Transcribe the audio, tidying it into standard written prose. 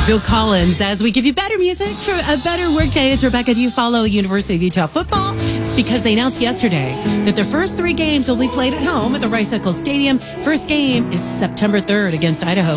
Phil Collins, as we give you better music for a better workday. It's Rebecca. Do you follow University of Utah football? Because they announced yesterday that their first 3 games will be played at home at the Rice Eccles Stadium. First game is September 3rd against Idaho.